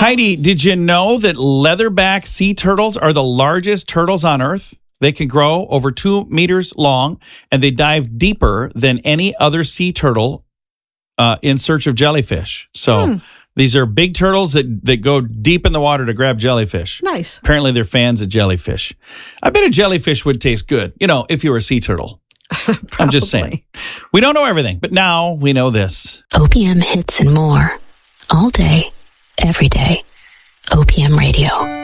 Heidi, did you know that leatherback sea turtles are the largest turtles on Earth? They can grow over 2 meters long, and they dive deeper than any other sea turtle in search of jellyfish. So these are big turtles that go deep in the water to grab jellyfish. Nice. Apparently, they're fans of jellyfish. I bet a jellyfish would taste good, if you were a sea turtle. I'm just saying. We don't know everything, but now we know this. OPM hits and more. All day, every day. OPM Radio.